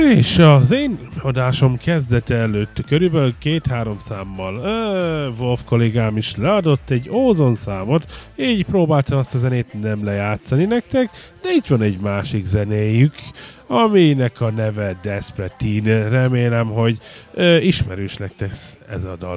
És az én adásom kezdete előtt körülbelül 2-3 számmal Wolf kollégám is leadott egy Ozon számot, így próbáltam azt a zenét nem lejátszani nektek, de itt van egy másik zenéjük, aminek a neve Despertine. Remélem, hogy ismerős nektek ez a dal.